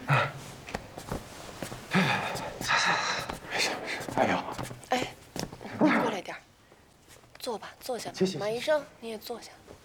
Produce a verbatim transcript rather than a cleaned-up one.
没事没事。哎呦， 哎，你过来点儿，坐吧，坐下吧。 谢谢马医生，你也坐下。